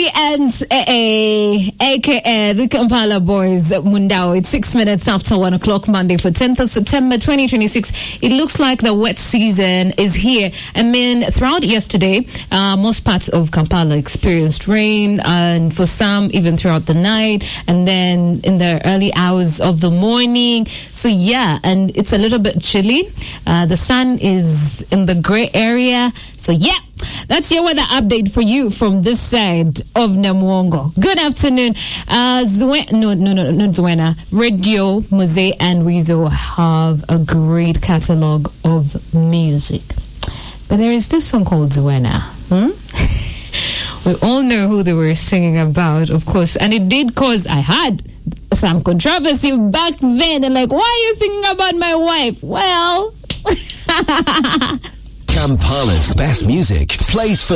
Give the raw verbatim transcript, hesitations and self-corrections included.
Lee and A A, aka the Kampala Boys, Mundao. It's six minutes after one o'clock Monday for tenth of September twenty twenty-six. It looks like the wet season is here. I mean, throughout yesterday, uh, most parts of Kampala experienced rain, and for some, even throughout the night, and then in the early hours of the morning. So, yeah, and it's a little bit chilly. Uh, the sun is in the gray area. So, yeah. That's your weather update for you from this side of Namwongo. Good afternoon. Uh, Zwe- no, no, no, not Zwena. Radio, Mose, and Weasel have a great catalog of music. But there is this song called Zwena. Hmm? We all know who they were singing about, of course. And it did cause, I had some controversy back then. They're like, why are you singing about my wife? Well... Kampala's best music plays for